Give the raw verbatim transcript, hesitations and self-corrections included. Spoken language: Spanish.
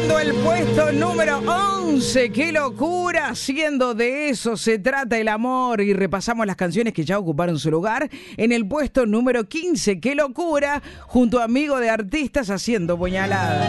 ocupando el puesto número once. ¡Qué locura! Siendo de eso se trata el amor. Y repasamos las canciones que ya ocuparon su lugar. En el puesto número quince, ¡qué locura! Junto a Amigo de Artistas haciendo puñalada.